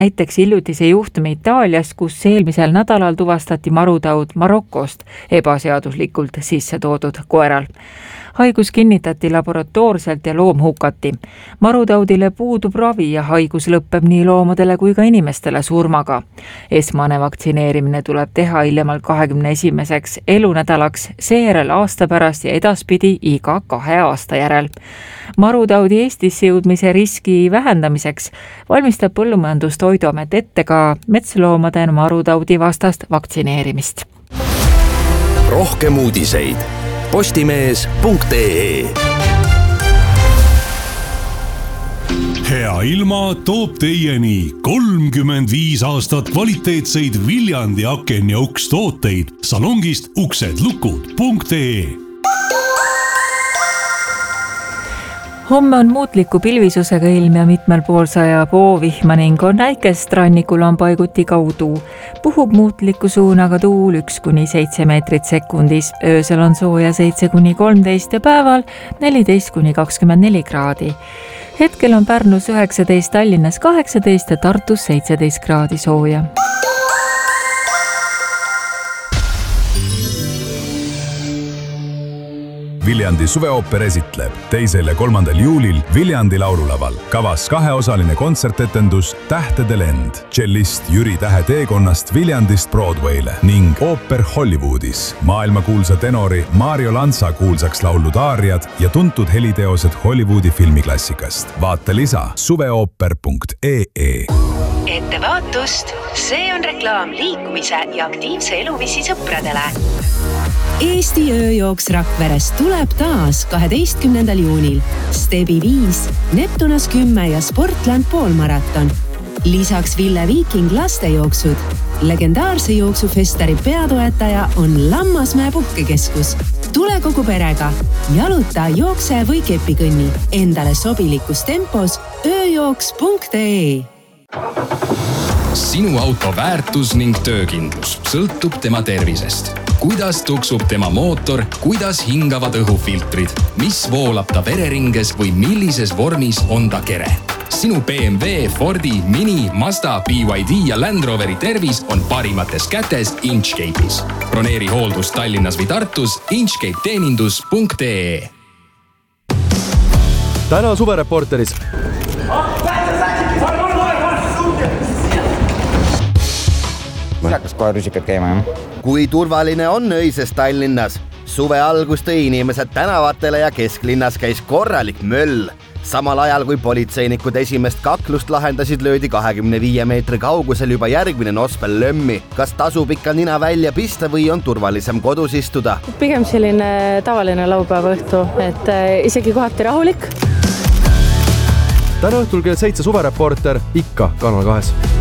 Näiteks hiljutise juhtumi Itaaliast, kus eelmisel nädalal tuvastati marutaud Marokost ebaseaduslikult sisse toodud koeral. Haigus kinnitati laboratoorselt ja loom hukati. Marutaudile puudub ravi ja haigus lõppeb nii loomadele kui ka inimestele surmaga. Esmane vaktsineerimine tuleb teha hiljemalt 21. elunädalaks, seejärel aasta pärast ja edaspidi iga 2 aasta järel. Marutaudi Eestisse jõudmise riski vähendamiseks valmistab Põllumajandus-Toiduamet ette ka metsloomade marutaudi vastast vaktsineerimist. Rohkem uudiseid postimees.ee. Hea ilma toob teieni 35 aastat kvaliteetseid Viljandi aken- ja ukstooteid salongist uksedlukud.ee. Homme on muutliku pilvisusega ilm ja mitmel pool sajab vihma ning on äikest, rannikul on paiguti kaudu. Puhub muutliku suunaga tuul 1–7 meetrit sekundis. Öösel on sooja 7–13 ja päeval 14–24 kraadi. Hetkel on Pärnus 19, Tallinnas 18 ja Tartus 17 kraadi sooja. Viljandi suveooper esitleb 2. ja 3. juulil Viljandi laululaval. Kavas 2-osaline kontsertetendus Tähtede lend, tšellist Jüri Tähe teekonnast Viljandist Broadway'le ning ooper Hollywoodis. Maailmakuulsa tenori Mario Lanza kuulsaks laulud aariad ja tuntud heliteosed Hollywoodi filmiklassikast. Vaata lisa suveooper.ee. Ettevaatust, see on reklaam liikumise ja aktiivse eluviisi sõpradele. Eesti ööjooks Rakverest tuleb taas 12. juunil. Stebi 5, Neptunas 10 ja Sportland poolmaraton. Lisaks Ville Viiking lastejooksud. Legendaarse jooksufestari peatoetaja on Lammasmäe puhkekeskus. Tule kogu perega. Jaluta, jookse või kepikõnni. Endale sobilikus tempos ööjooks.ee. Sinu auto väärtus ning töökindlus sõltub tema tervisest. Kuidas tuksub tema mootor, kuidas hingavad õhufiltrid, mis voolab ta vereringes või millises vormis on ta kere. Sinu BMW, Fordi, Mini, Mazda, BYD ja Land Roveri tervis on parimates kätes Inchcape'is. Broneeri hooldus Tallinnas või Tartus inchcapeteenindus.ee. Täna suvereporteris. Hakkas kohe rusikad käima, jah? Kui turvaline on öises Tallinnas? Suve algus tõi inimesed tänavatele ja kesklinnas käis korralik möll. Samal ajal kui politseinikud esimest kaklust lahendasid, löödi 25 meetri kaugusel juba järgmine nospel lömmi. Kas tasub ikka nina välja pista või on turvalisem kodus istuda? Pigem selline tavaline laupäeva õhtu, et isegi kohati rahulik. Täna õhtul kell 7 suvereporter ikka Kanal 2.